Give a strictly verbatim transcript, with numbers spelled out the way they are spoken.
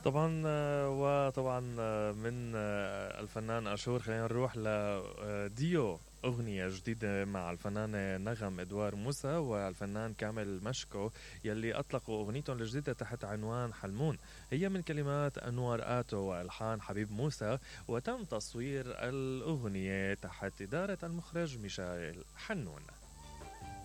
طبعا آه، وطبعا آه، من آه، الفنان أشور خلينا نروح لديو أغنية جديدة مع الفنانة نغم إدوار موسى والفنان كامل مشكو يلي أطلقوا أغنيتهم الجديدة تحت عنوان حلمون. هي من كلمات أنور آتو وألحان حبيب موسى، وتم تصوير الأغنية تحت إدارة المخرج ميشائيل حنون.